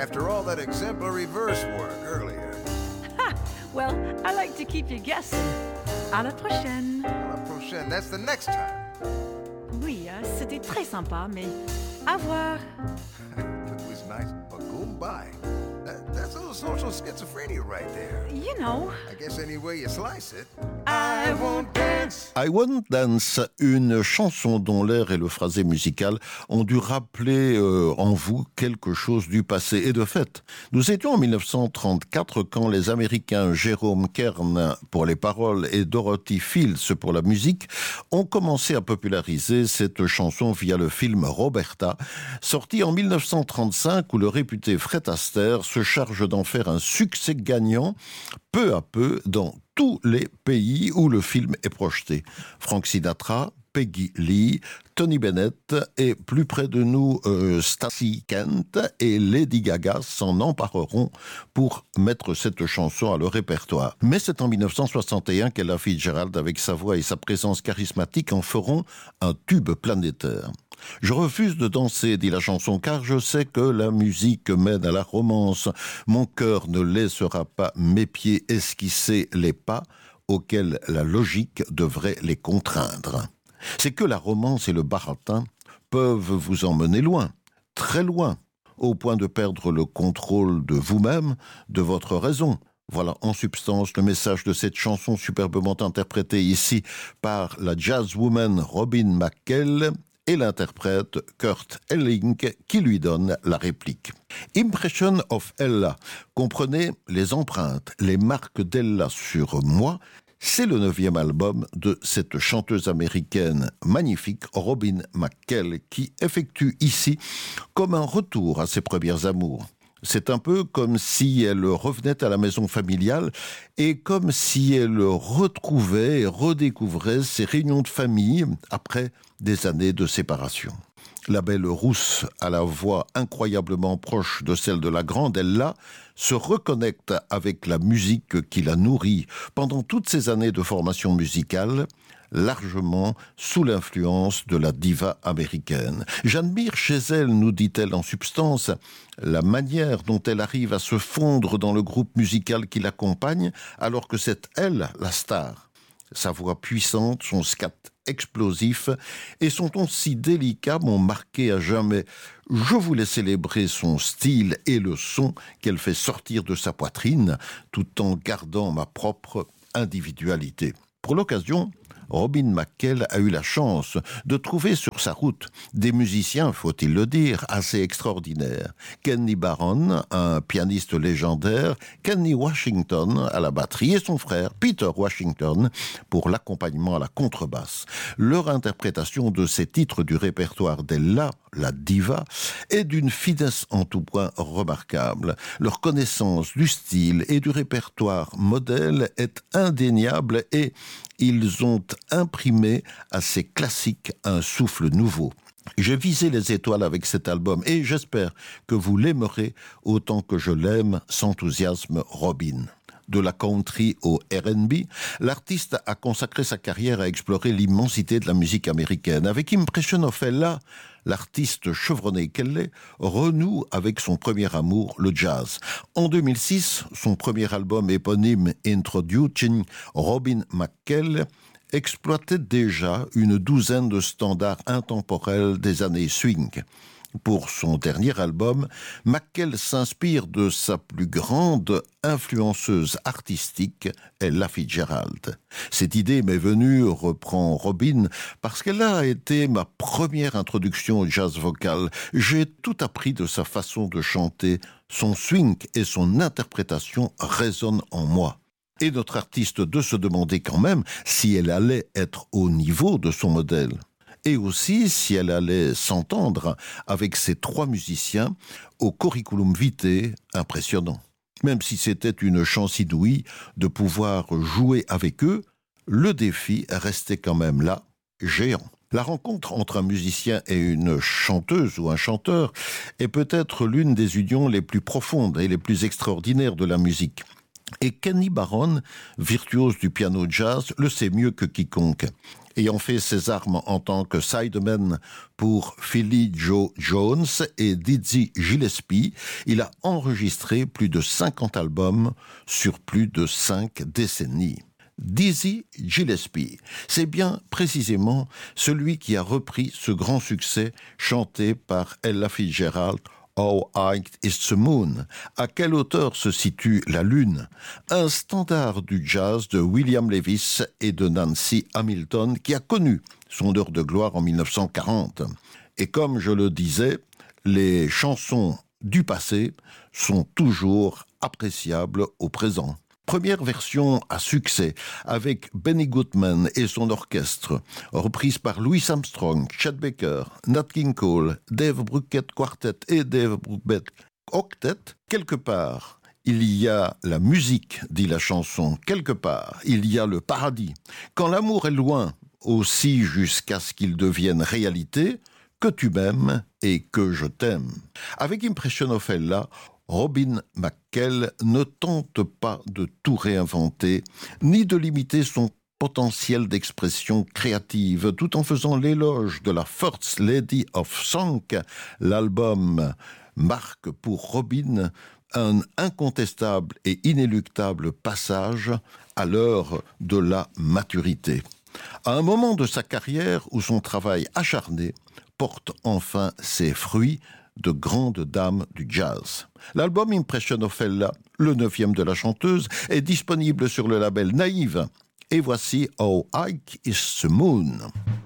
after all that exemplary verse work earlier. Ha! Well, I like to keep you guessing. À la prochaine. À la prochaine, that's the next time. Oui, c'était très sympa, mais à voir. It was nice, but goodbye. That's a little social schizophrenia right there. You know. I guess any way you slice it. I won't dance. I Won't Dance, une chanson dont l'air et le phrasé musical ont dû rappeler en vous quelque chose du passé. Et de fait, nous étions en 1934 quand les Américains Jerome Kern pour les paroles et Dorothy Fields pour la musique ont commencé à populariser cette chanson via le film Roberta, sorti en 1935 où le réputé Fred Astaire se charge d'en faire un succès gagnant peu à peu dans tous les pays où le film est projeté. Frank Sinatra, Peggy Lee, Tony Bennett et plus près de nous, Stacey Kent et Lady Gaga s'en empareront pour mettre cette chanson à leur répertoire. Mais c'est en 1961 qu'Ella Fitzgerald, avec sa voix et sa présence charismatique, en feront un tube planétaire. Je refuse de danser, dit la chanson, car je sais que la musique mène à la romance. Mon cœur ne laissera pas mes pieds esquisser les pas auxquels la logique devrait les contraindre. C'est que la romance et le baratin peuvent vous emmener loin, très loin, au point de perdre le contrôle de vous-même, de votre raison. Voilà en substance le message de cette chanson superbement interprétée ici par la jazzwoman Robin McKell et l'interprète Kurt Elling qui lui donne la réplique. Impression of Ella, comprenez les empreintes, les marques d'Ella sur moi, c'est le 9e album de cette chanteuse américaine magnifique Robin McKell qui effectue ici comme un retour à ses premières amours. C'est un peu comme si elle revenait à la maison familiale et comme si elle retrouvait et redécouvrait ses réunions de famille après des années de séparation. La belle rousse, à la voix incroyablement proche de celle de la grande Ella, se reconnecte avec la musique qui la nourrit pendant toutes ces années de formation musicale, largement sous l'influence de la diva américaine. J'admire chez elle, nous dit-elle en substance, la manière dont elle arrive à se fondre dans le groupe musical qui l'accompagne, alors que c'est elle, la star. Sa voix puissante, son scat explosif et son ton si délicat m'ont marqué à jamais. Je voulais célébrer son style et le son qu'elle fait sortir de sa poitrine, tout en gardant ma propre individualité. Pour l'occasion, Robin McKell a eu la chance de trouver sur sa route des musiciens, faut-il le dire, assez extraordinaires. Kenny Barron, un pianiste légendaire, Kenny Washington à la batterie et son frère Peter Washington pour l'accompagnement à la contrebasse. Leur interprétation de ces titres du répertoire d'Ella, la diva, est d'une finesse en tout point remarquable. Leur connaissance du style et du répertoire modèle est indéniable et ils ont imprimé à ces classiques un souffle nouveau. J'ai visé les étoiles avec cet album et j'espère que vous l'aimerez autant que je l'aime, s'enthousiasme Robin. De la country au R&B, l'artiste a consacré sa carrière à explorer l'immensité de la musique américaine. Avec Impression of Ella, l'artiste chevronné qu'elle est renoue avec son premier amour, le jazz. En 2006, son premier album éponyme Introducing Robin McKell exploitait déjà une douzaine de standards intemporels des années swing. Pour son dernier album, McKell s'inspire de sa plus grande influenceuse artistique, Ella Fitzgerald. Cette idée m'est venue, reprend Robin, parce qu'elle a été ma première introduction au jazz vocal. J'ai tout appris de sa façon de chanter. Son swing et son interprétation résonnent en moi. Et notre artiste de se demander quand même si elle allait être au niveau de son modèle. Et aussi si elle allait s'entendre avec ces trois musiciens au curriculum vitae impressionnant. Même si c'était une chance inouïe de pouvoir jouer avec eux, le défi restait quand même là, géant. La rencontre entre un musicien et une chanteuse ou un chanteur est peut-être l'une des unions les plus profondes et les plus extraordinaires de la musique. Et Kenny Barron, virtuose du piano jazz, le sait mieux que quiconque. Ayant fait ses armes en tant que sideman pour Philly Joe Jones et Dizzy Gillespie, il a enregistré plus de 50 albums sur plus de 5 décennies. Dizzy Gillespie, c'est bien précisément celui qui a repris ce grand succès chanté par Ella Fitzgerald, How High is the Moon? À quelle hauteur se situe la Lune? Un standard du jazz de William Levis et de Nancy Hamilton qui a connu son heure de gloire en 1940. Et comme je le disais, les chansons du passé sont toujours appréciables au présent. Première version à succès avec Benny Goodman et son orchestre, reprise par Louis Armstrong, Chet Baker, Nat King Cole, Dave Brubeck Quartet et Dave Brubeck Octet. Quelque part, il y a la musique, dit la chanson. Quelque part, il y a le paradis. Quand l'amour est loin, aussi jusqu'à ce qu'il devienne réalité, que tu m'aimes et que je t'aime. Avec Impression of Ella, Robin McKell ne tente pas de tout réinventer, ni de limiter son potentiel d'expression créative, tout en faisant l'éloge de la First Lady of Song. L'album marque pour Robin un incontestable et inéluctable passage à l'heure de la maturité. À un moment de sa carrière où son travail acharné porte enfin ses fruits, de grandes dames du jazz. L'album Impression of Ella, le 9e de la chanteuse, est disponible sur le label Naïve. Et voici How High is the Moon?